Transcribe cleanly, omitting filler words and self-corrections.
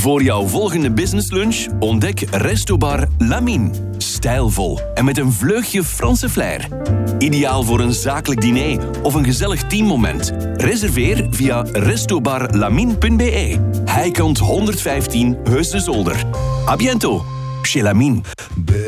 Voor jouw volgende businesslunch ontdek Restobar Lamine. Stijlvol en met een vleugje Franse flair. Ideaal voor een zakelijk diner of een gezellig teammoment. Reserveer via restobarlamine.be. Heikant 115 Heusden Zolder. A biento, chez Lamine.